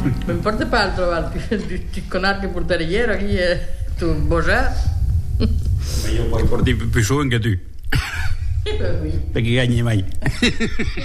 M'importa pas trobar il conar que portaria aquí tu bosa. Jo puoi portare più su anche tu. Perché gagni mai.